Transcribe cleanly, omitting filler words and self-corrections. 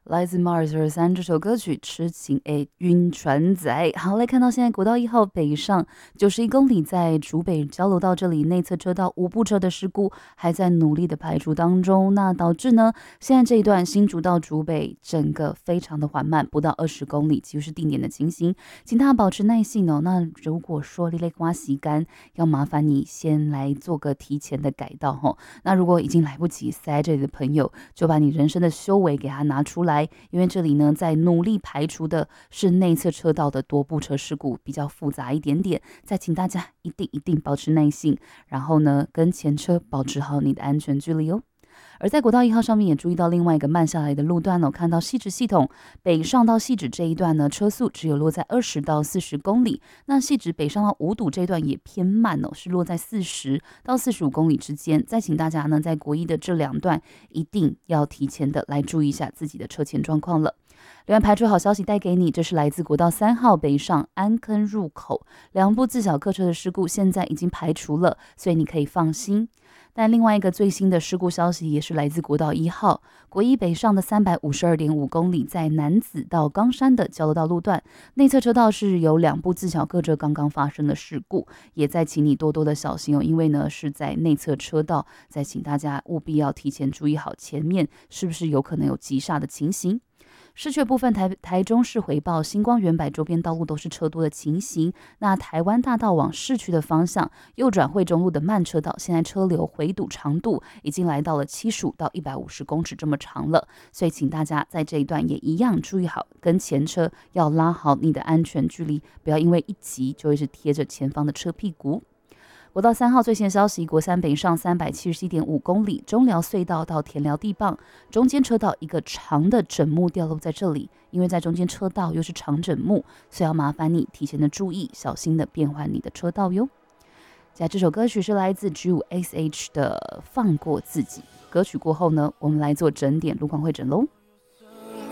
来自 Mars 23这首歌曲《痴情诶晕船仔》。好，来看到现在国道1号北上91公里，在竹北交流道这里内侧车道无部车的事故还在努力的排除当中，那导致呢现在这一段新竹到竹北整个非常的缓慢，不到20公里，几乎是定点的情形，请大家保持耐性哦。那如果说你累刮洗干，要麻烦你先来做个提前的改道哦。那如果已经来不及塞这里的朋友，就把你人生的修为给它拿出来，因为这里呢在努力排除的是内侧车道的多部车事故，比较复杂一点点。再请大家一定保持耐性，然后呢跟前车保持好你的安全距离哦。而在国道1号上面也注意到另外一个慢下来的路段哦，看到汐止系统北上到汐止这一段呢，车速只有落在20到40公里。那汐止北上到五堵这一段也偏慢哦，是落在40到45公里之间。再请大家呢，在国一的这两段一定要提前的来注意一下自己的车前状况了。另外排除好消息带给你，这是来自国道3号北上安坑入口两部自小客车的事故，现在已经排除了，所以你可以放心。但另外一个最新的事故消息也是来自国道1号国一北上的352.5公里，在楠梓到冈山的交流道路段，内侧车道是有两部自小客车刚刚发生的事故，也在请你多多的小心哦，因为呢是在内侧车道，再请大家务必要提前注意好前面是不是有可能有急刹的情形。市区部分台中市回报星光远百周边道路都是车多的情形。那台湾大道往市区的方向右转惠中路的慢车道，现在车流回堵长度已经来到了75到150公尺这么长了，所以请大家在这一段也一样注意好，跟前车要拉好你的安全距离，不要因为一急就会是贴着前方的车屁股。国道3号最新消息，国三北上377.5公里，中寮隧道到田寮地磅，中间车道一个长的枕木掉落在这里，因为在中间车道又是长枕木，所以要麻烦你提前的注意，小心的变换你的车道哟。这首歌曲是来自 G5SH 的《放过自己》。歌曲过后呢，我们来做整点路况会诊喽。